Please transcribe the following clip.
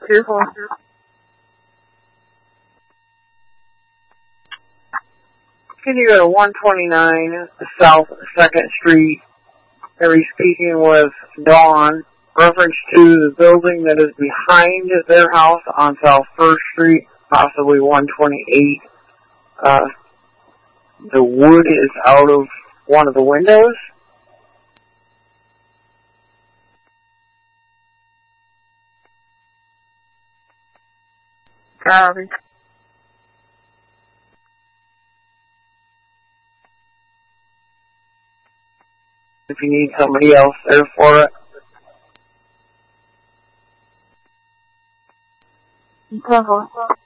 2-4. Can you go to 129 South 2nd Street? Harry speaking with Dawn. Reference to the building that is behind their house on South 1st Street, possibly 128. The wood is out of one of the windows. Copy. If you need somebody else there for it. 10-4.